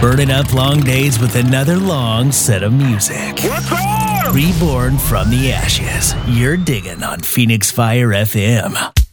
burning up long days with another long set of music. What's up? Reborn from the ashes. You're digging on Phoenix Fire FM.